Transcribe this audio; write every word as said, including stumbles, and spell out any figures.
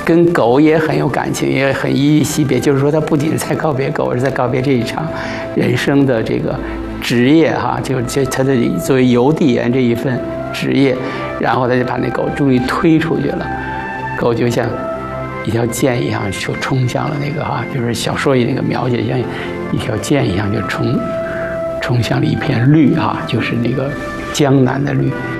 跟狗也很有感情，也很依依惜别。就是说，他不仅是在告别狗，而是在告别这一场人生的这个职业哈，就是他的作为邮递员这一份职业。然后他就把那狗终于推出去了，狗就像一条箭一样就冲向了那个哈，就是小说里那个描写，像一条箭一样就冲冲向了一片绿哈，就是那个江南的绿。